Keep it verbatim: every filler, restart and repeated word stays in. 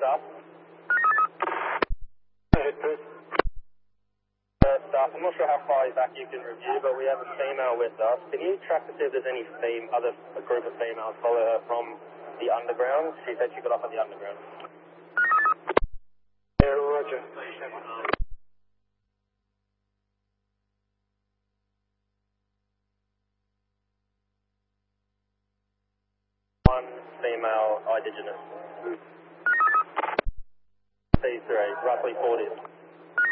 staff. Ahead, please. Uh, staff, I'm not sure how far back you can review, but we have a female with us. Can you track to see if there's any fem other a group of females follow her from the underground? She said she got off at the underground. Yeah, roger. One female indigenous. C three, roughly forty.